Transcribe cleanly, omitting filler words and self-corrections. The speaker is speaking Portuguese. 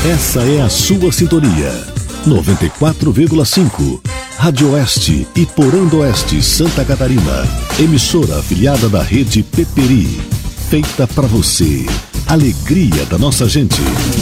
Essa é a sua sintonia. 94,5. Rádio Oeste e Porando Oeste, Santa Catarina. Emissora afiliada da rede Peperi. Feita para você. Alegria da nossa gente.